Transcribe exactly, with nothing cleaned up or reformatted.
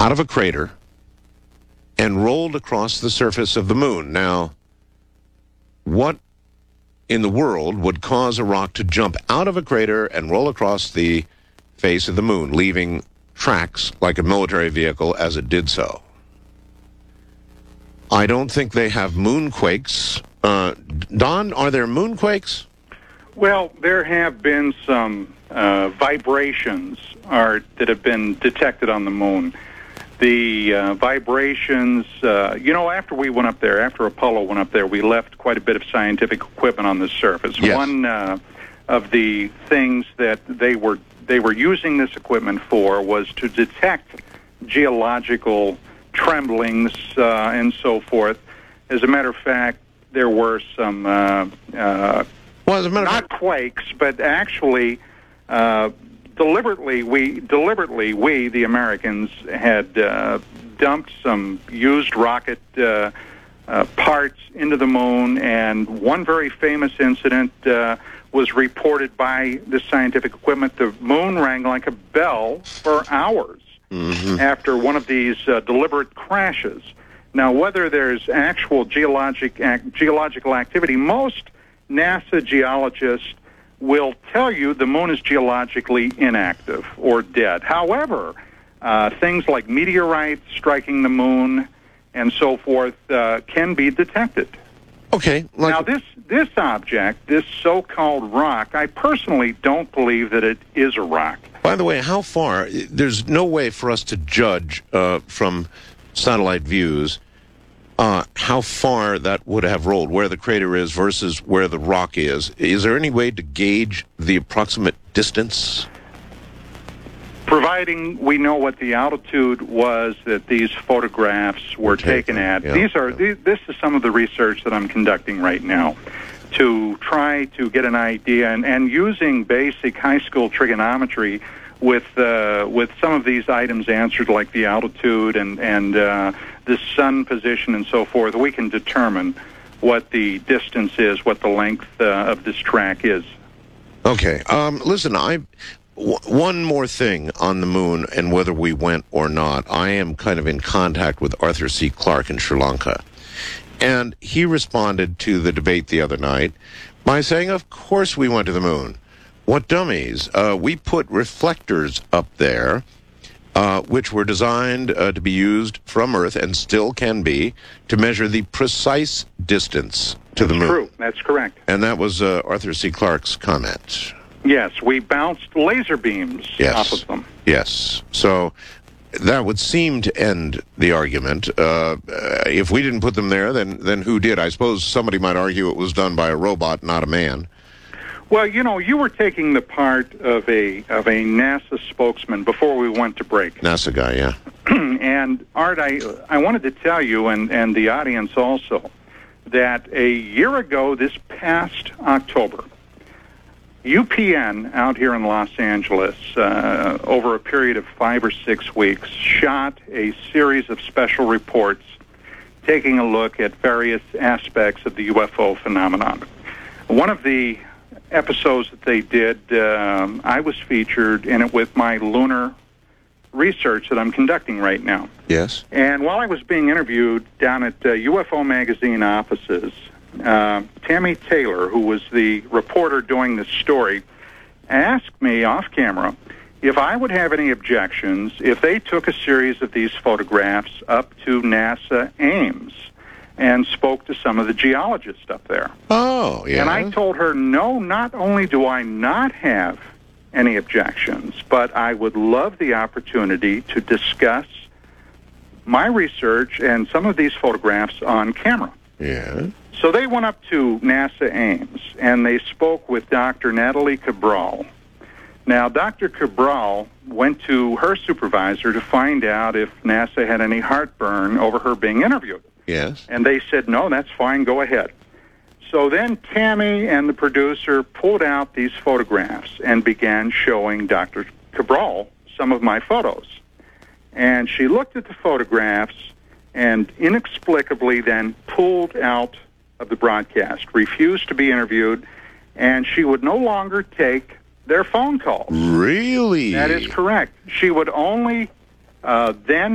out of a crater and rolled across the surface of the moon. Now, what in the world would cause a rock to jump out of a crater and roll across the face of the moon, leaving tracks like a military vehicle as it did so? I don't think they have moonquakes. Uh, Don, are there moonquakes? Well, there have been some uh, vibrations are, that have been detected on the moon. The uh, vibrations, uh, you know, after we went up there, after Apollo went up there, we left quite a bit of scientific equipment on the surface. Yes. One uh, of the things that they were they were using this equipment for was to detect geological tremblings uh, and so forth. As a matter of fact, there were some uh, uh, well, as a matter not of fact, quakes, but actually uh, deliberately we deliberately we the Americans had uh, dumped some used rocket uh, uh, parts into the moon, and one very famous incident uh, was reported by the scientific equipment. The moon rang like a bell for hours mm-hmm. after one of these uh, deliberate crashes. Now, whether there's actual geologic ac- geological activity, most NASA geologists will tell you the moon is geologically inactive or dead. However, uh, things like meteorites striking the moon and so forth uh, can be detected. Okay. Like... Now, this, this object, this so-called rock, I personally don't believe that it is a rock. By the way, how far? There's no way for us to judge uh, from satellite views uh, how far that would have rolled, where the crater is versus where the rock is. Is there any way to gauge the approximate distance? Providing we know what the altitude was that these photographs were taken, taken at. Yeah, these are yeah. these, this is some of the research that I'm conducting right now to try to get an idea, and, and using basic high school trigonometry with uh, with some of these items answered, like the altitude and and uh, the sun position and so forth, we can determine what the distance is, what the length uh, of this track is. Okay. Um, listen, I w- one more thing on the moon and whether we went or not. I am kind of in contact with Arthur C. Clarke in Sri Lanka, and he responded to the debate the other night by saying, "Of course we went to the moon. What dummies. Uh, we put reflectors up there, uh, which were designed uh, to be used from Earth and still can be, to measure the precise distance to the moon." True. That's correct. And that was uh, Arthur C. Clarke's comment. Yes, we bounced laser beams Yes. off of them. Yes. So that would seem to end the argument. Uh, if we didn't put them there, then, then who did? I suppose somebody might argue it was done by a robot, not a man. Well, you know, you were taking the part of a of a NASA spokesman before we went to break. NASA guy, yeah. And, Art, I, I wanted to tell you, and, and the audience also, that a year ago this past October, U P N out here in Los Angeles, uh, over a period of five or six weeks, shot a series of special reports taking a look at various aspects of the U F O phenomenon. One of the episodes that they did, um, I was featured in it with my lunar research that I'm conducting right now. Yes. And while I was being interviewed down at uh, U F O Magazine offices, uh, Tammy Taylor, who was the reporter doing this story, asked me off camera if I would have any objections if they took a series of these photographs up to NASA Ames and spoke to some of the geologists up there. Oh, yeah. And I told her, no, not only do I not have any objections, but I would love the opportunity to discuss my research and some of these photographs on camera. Yeah. So they went up to NASA Ames, and they spoke with Doctor Natalie Cabral. Now, Doctor Cabral went to her supervisor to find out if NASA had any heartburn over her being interviewed. Yes. And they said, no, that's fine, go ahead. So then Tammy and the producer pulled out these photographs and began showing Doctor Cabral some of my photos. And she looked at the photographs and inexplicably then pulled out of the broadcast, refused to be interviewed, and she would no longer take their phone calls. Really? That is correct. She would only uh, then